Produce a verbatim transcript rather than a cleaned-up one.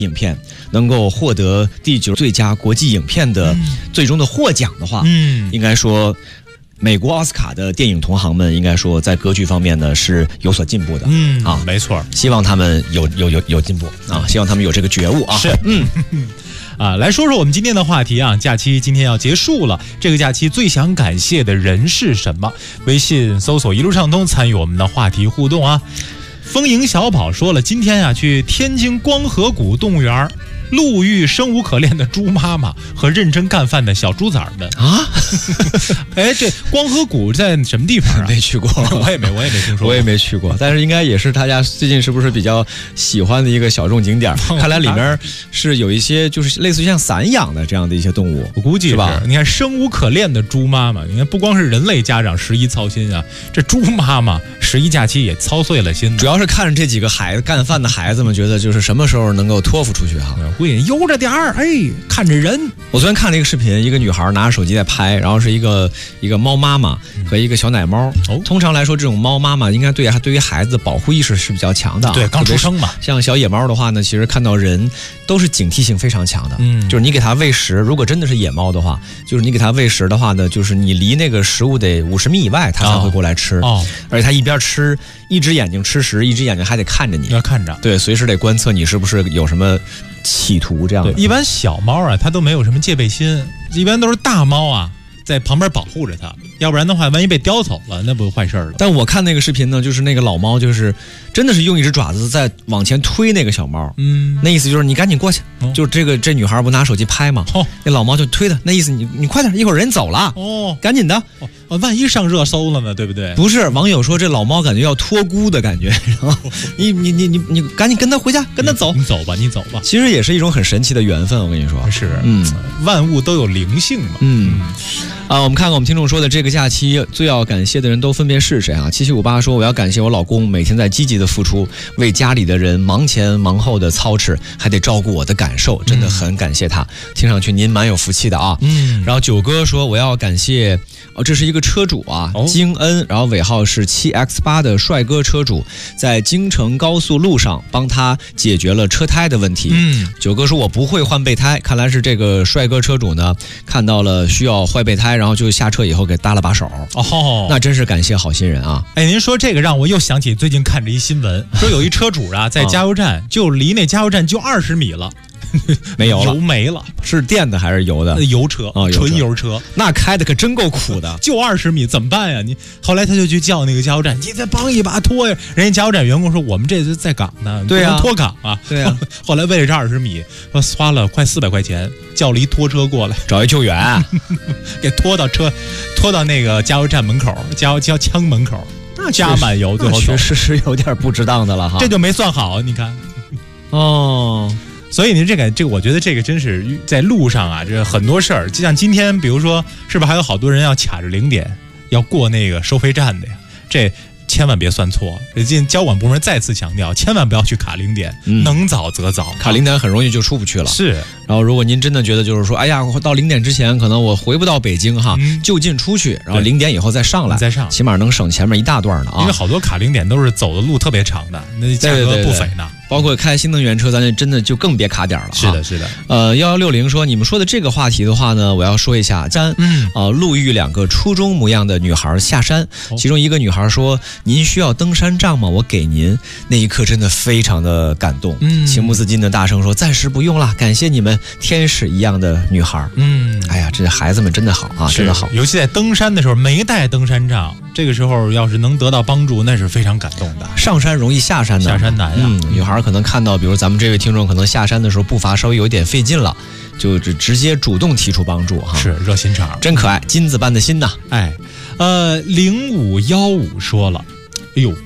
影片能够获得第九最佳国际影片的最终的获奖的话，嗯，应该说美国奥斯卡的电影同行们应该说在格局方面呢是有所进步的， 嗯啊，没错， 希望他们有有有有进步啊，希望他们有这个觉悟啊， 是，嗯。啊，来说说我们今天的话题啊，假期今天要结束了，这个假期最想感谢的人是什么？微信搜索一路畅通，参与我们的话题互动啊。风迎小跑说了，今天啊去天津光河谷动物园，路遇生无可恋的猪妈妈和认真干饭的小猪崽们啊！哎，这光河谷在什么地方啊？ 没去过， 我也没，我也没听说过， 我也没去过。但是应该也是大家最近是不是比较喜欢的一个小众景点？看来里面是有一些就是类似于像散养的这样的一些动物， 我估计是吧？你看生无可恋的猪妈妈，你看不光是人类家长十一操心啊，这猪妈妈十一假期也操碎了心。 主要是看着这几个孩子干饭的孩子们，觉得就是什么时候能够托付出去哈？ 会悠着点儿，哎，看着人。 我昨天看了一个视频，一个女孩拿着手机在拍，然后是一个一个猫妈妈和一个小奶猫。哦，通常来说，这种猫妈妈应该对对于孩子的保护意识是比较强的、啊。 对，刚出生嘛。 像小野猫的话呢，其实看到人都是警惕性非常强的。嗯，就是你给它喂食，如果真的是野猫的话，就是你给它喂食的话呢，就是你离那个食物得五十米以外，它才会过来吃。哦，而且它一边吃，一只眼睛吃食，一只眼睛还得看着你， 要看着。 对，随时得观测你是不是有什么企图这样的。 对，一般小猫啊，它都没有什么戒备心，一般都是大猫啊在旁边保护着它，要不然的话，万一被叼走了，那不坏事了。 但我看那个视频呢，就是那个老猫，就是真的是用一只爪子在往前推那个小猫，嗯，那意思就是你赶紧过去，哦、就是这个这女孩不拿手机拍嘛，哦、那老猫就推她，那意思你你快点，一会儿人走了，哦，赶紧的， 哦，万一上热搜了呢，对不对？ 不是，网友说这老猫感觉要托孤的感觉，然后你你你你你赶紧跟他回家，跟他走， 你走吧，你走吧。 其实也是一种很神奇的缘分，我跟你说， 是，嗯，万物都有灵性嘛， 嗯。啊，我们看看我们听众说的这个假期最要感谢的人都分别是谁啊？七七五八说我要感谢我老公每天在积极的付出，为家里的人忙前忙后的操持，还得照顾我的感受，真的很感谢他。嗯、听上去您蛮有福气的啊。嗯。然后九哥说我要感谢，哦，这是一个车主啊，哦、京恩，然后尾号是 七 X 八 的帅哥车主，在京承高速路上帮他解决了车胎的问题。嗯。九哥说我不会换备胎，看来是这个帅哥车主呢看到了需要换备胎。然后就下车以后给搭了把手哦，那真是感谢好心人啊！ 哎，您说这个让我又想起最近看着一新闻，说有一车主啊在加油站，就离那加油站就二十米了。 没油了， 油没了， 是电的还是油的？ 油车啊、哦，纯油车， 那开的可真够苦的， 就二十米怎么办呀？你后来他就去叫那个加油站，你再帮一把拖呀。人家加油站员工说我们这是在岗呢， 对呀， 脱岗啊， 对呀。 后来为了这二十米，花了快四百块钱，叫了一拖车过来， 找一救援， 给拖到车，拖到那个加油站门口，加油加枪门口， 那加满油，最后确实是有点不值当的了哈。 这就没算好，你看， 哦。 所以您这个这个，我觉得这个真是在路上啊，这很多事儿，就像今天，比如说，是不是还有好多人要卡着零点要过那个收费站的呀？这千万别算错。今交管部门再次强调，千万不要去卡零点，嗯、能早则早， 卡零点很容易就出不去了。 是。 然后，如果您真的觉得就是说，哎呀，到零点之前可能我回不到北京哈，嗯、就近出去，然后零点以后再上来， 再上， 起码能省前面一大段呢啊。 因为好多卡零点都是走的路特别长的，那价格不菲呢。 包括开新能源车，咱真的就更别卡点了。 是的，是的。 呃，幺幺六零说，你们说的这个话题的话呢，我要说一下，咱嗯啊、呃，路遇两个初中模样的女孩下山，其中一个女孩说：“您需要登山杖吗？我给您。”那一刻真的非常的感动，嗯，情不自禁的大声说：“暂时不用了，感谢你们，天使一样的女孩。”嗯，哎呀，这孩子们真的好啊，真的好。 尤其在登山的时候没带登山杖，这个时候要是能得到帮助，那是非常感动的。 上山容易下山难， 下山难呀、啊嗯。女孩可能看到，比如咱们这位听众可能下山的时候步伐稍微有点费劲了，就直接主动提出帮助哈， 是热心肠， 真可爱，金子般的心呐。 哎，呃，零五幺五说了，哎呦。